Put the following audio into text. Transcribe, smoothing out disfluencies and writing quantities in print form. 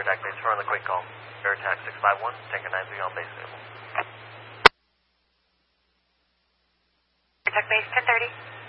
Airtac base 4 on the quick call. Airtac 651, Tanker 90 on base available. Airtac base 1030.